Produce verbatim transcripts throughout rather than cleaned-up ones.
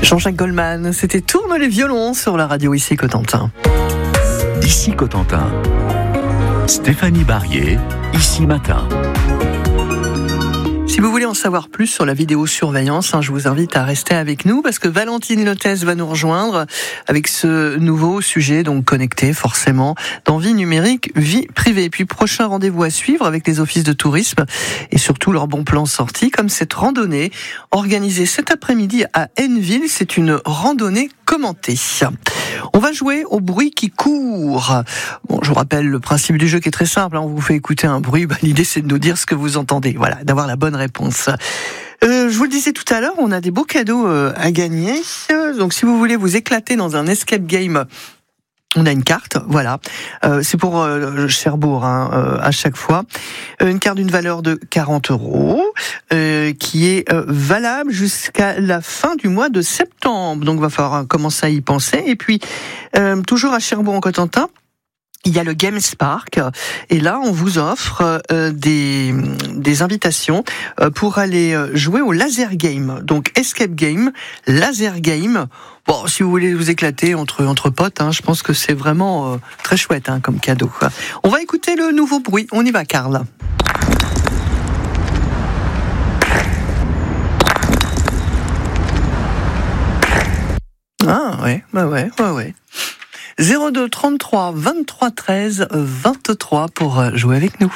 Jean-Jacques Goldman, c'était Tourne les violons sur la radio ici Cotentin. Ici Cotentin. Stéphanie Barrier, ici Matin. Si vous voulez en savoir plus sur la vidéosurveillance, hein, je vous invite à rester avec nous parce que Valentine Lotès va nous rejoindre avec ce nouveau sujet, donc connecté forcément, dans vie numérique, vie privée. Et puis prochain rendez-vous à suivre avec les offices de tourisme et surtout leurs bons plans sortis, comme cette randonnée organisée cet après-midi à Hainneville. C'est une randonnée commentée. On va jouer au bruit qui court. Bon, je vous rappelle le principe du jeu qui est très simple. Hein, on vous fait écouter un bruit. Bah, l'idée, c'est de nous dire ce que vous entendez. Voilà, d'avoir la bonne réponse. Euh, je vous le disais tout à l'heure, on a des beaux cadeaux euh, à gagner. Donc, si vous voulez vous éclater dans un escape game, on a une carte, voilà. Euh, c'est pour euh, Cherbourg, hein, euh, à chaque fois. Une carte d'une valeur de quarante euros, euh, qui est euh, valable jusqu'à la fin du mois de septembre. Donc, il va falloir commencer à y penser. Et puis, euh, toujours à Cherbourg en Cotentin, il y a le Games Park, et là on vous offre euh, des des invitations euh, pour aller jouer au laser game. Donc escape game, laser game. Bon, si vous voulez vous éclater entre entre potes, hein, je pense que c'est vraiment euh, très chouette hein, comme cadeau. On va écouter le nouveau bruit. On y va, Karl. Ah ouais, bah ouais, ouais, ouais. zéro deux trente-trois vingt-trois treize vingt-trois pour jouer avec nous.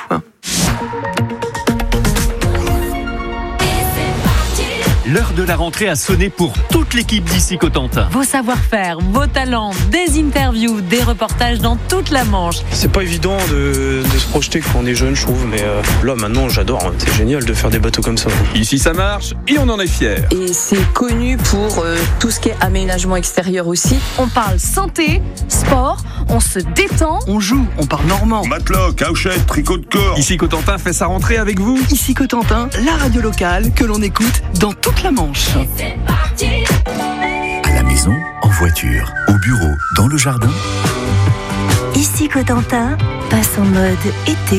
L'heure de la rentrée a sonné pour toute l'équipe d'ici Cotentin. Vos savoir-faire, vos talents, des interviews, des reportages dans toute la Manche. C'est pas évident de, de se projeter quand on est jeune, je trouve, mais euh, là maintenant j'adore, c'est génial de faire des bateaux comme ça. Ici ça marche et on en est fiers. Et c'est connu pour euh, tout ce qui est aménagement extérieur aussi. On parle santé, sport, on se détend. On joue, on parle normand. Matelot, cauchette, tricot de corps. Ici Cotentin fait sa rentrée avec vous. Ici Cotentin, la radio locale que l'on écoute dans toute la Manche. À la maison, en voiture, au bureau, dans le jardin. Ici Cotentin passe en mode été.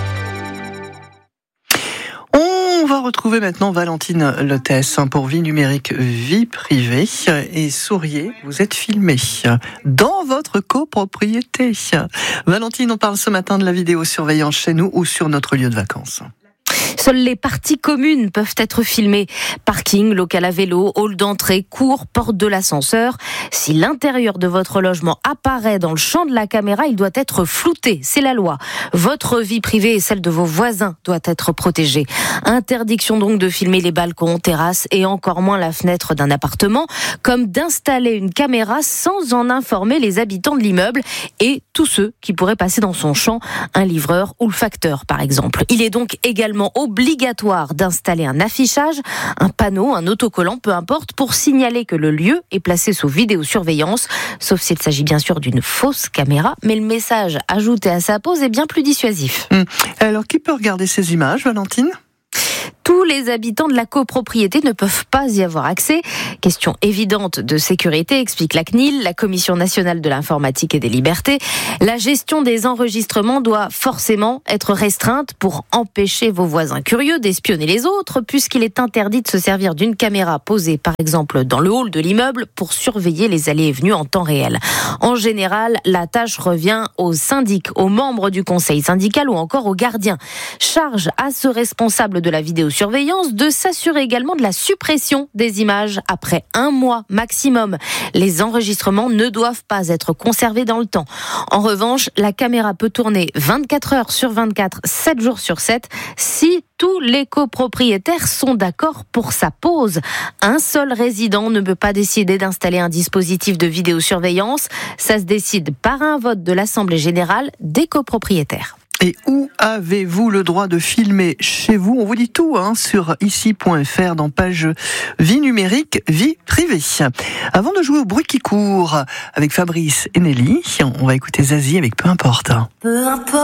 On va retrouver maintenant Valentine Lotès pour Vie numérique, vie privée. Et souriez, vous êtes filmé dans votre copropriété. Valentine, on parle ce matin de la vidéosurveillance chez nous ou sur notre lieu de vacances. Seules les parties communes peuvent être filmées. Parking, local à vélo, hall d'entrée, cour, porte de l'ascenseur. Si l'intérieur de votre logement apparaît dans le champ de la caméra, il doit être flouté. C'est la loi. Votre vie privée et celle de vos voisins doit être protégée. Interdiction donc de filmer les balcons, terrasses et encore moins la fenêtre d'un appartement, comme d'installer une caméra sans en informer les habitants de l'immeuble et tous ceux qui pourraient passer dans son champ, un livreur ou le facteur par exemple. Il est donc également obligatoire d'installer un affichage, un panneau, un autocollant, peu importe, pour signaler que le lieu est placé sous vidéosurveillance, sauf s'il s'agit bien sûr d'une fausse caméra, mais le message ajouté à sa pose est bien plus dissuasif. Hum. Alors, qui peut regarder ces images, Valentine ? Tous les habitants de la copropriété ne peuvent pas y avoir accès. Question évidente de sécurité, explique la C N I L, la Commission nationale de l'informatique et des libertés. La gestion des enregistrements doit forcément être restreinte pour empêcher vos voisins curieux d'espionner les autres, puisqu'il est interdit de se servir d'une caméra posée, par exemple, dans le hall de l'immeuble pour surveiller les allées et venues en temps réel. En général, la tâche revient aux syndics, aux membres du conseil syndical ou encore aux gardiens. Charge à ce responsable de la vidéosurveillance de s'assurer également de la suppression des images après un mois maximum. Les enregistrements ne doivent pas être conservés dans le temps. En revanche, la caméra peut tourner vingt-quatre heures sur vingt-quatre, sept jours sur sept, si tous les copropriétaires sont d'accord pour sa pose. Un seul résident ne peut pas décider d'installer un dispositif de vidéosurveillance. Ça se décide par un vote de l'Assemblée générale des copropriétaires. Et où avez-vous le droit de filmer chez vous ? On vous dit tout hein, sur ici point f r dans page vie numérique, vie privée. Avant de jouer au bruit qui court avec Fabrice et Nelly, on va écouter Zazie avec Peu importe. Peu importe.